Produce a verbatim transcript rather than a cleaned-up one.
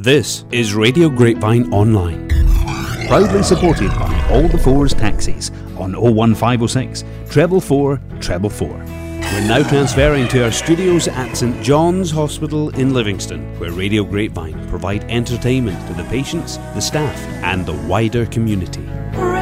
This is Radio Grapevine Online, proudly supported by All the Fours Taxis on oh one five oh six, treble four, treble four. We're now transferring to our studios at St John's Hospital in Livingston, where Radio Grapevine provide entertainment to the patients, the staff and the wider community.